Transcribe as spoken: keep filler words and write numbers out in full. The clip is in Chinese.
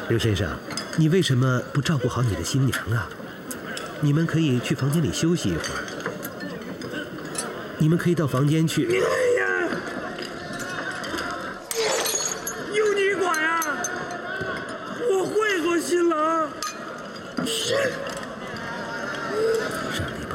刘先生，你为什么不照顾好你的新娘啊？你们可以去房间里休息一会儿。你们可以到房间去。 哎呀，有你管啊！我会做新郎。 是。上帝。